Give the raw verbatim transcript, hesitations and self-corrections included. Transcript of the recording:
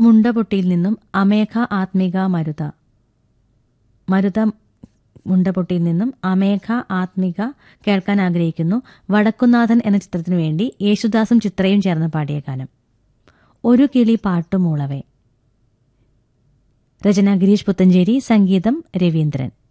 മുണ്ടപൊട്ടിയിൽ നിന്നും അമേഘ ആത്മിക മരുത മരുത മുണ്ടപൊട്ടിയിൽ നിന്നും അമേഘ ആത്മിക കേൾക്കാൻ ആഗ്രഹിക്കുന്നു. വടക്കുന്നാഥൻ എന്ന ചിത്രത്തിനു വേണ്ടി യേശുദാസും ചിത്രയും ചേർന്ന് പാടിയ ഗാനം. ഒരു കിളി പാട്ടുമൂളവേ. രചന ഗിരീഷ് പുത്തഞ്ചേരി, സംഗീതം രവീന്ദ്രൻ.